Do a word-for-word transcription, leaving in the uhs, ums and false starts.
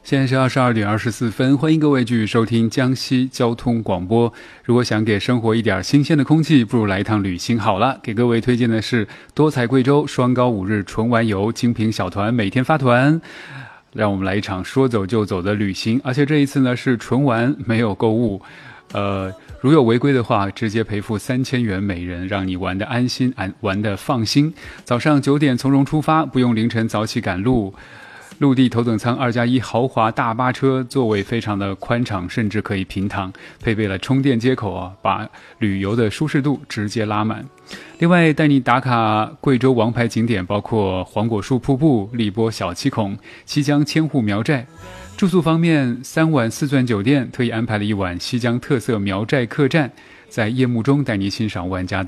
现在是二十二点二十四分，欢迎各位继续收听江西交通广播。如果想给生活一点新鲜的空气，不如来一趟旅行好了。给各位推荐的是多彩贵州双高五日纯玩游，精品小团每天发团，让我们来一场说走就走的旅行。而且这一次呢是纯玩，没有购物。呃，如有违规的话，直接赔付三千元每人，让你玩得安心，玩得放心。早上九点从容出发，不用凌晨早起赶路。陆地头等舱二加一豪华大巴车，座位非常的宽敞，甚至可以平躺，配备了充电接口啊，把旅游的舒适度直接拉满。另外带你打卡贵州王牌景点，包括黄果树瀑布、荔波小七孔、西江千户苗寨。住宿方面，三晚四钻酒店特意安排了一晚西江特色苗寨客栈，在夜幕中带你欣赏万家的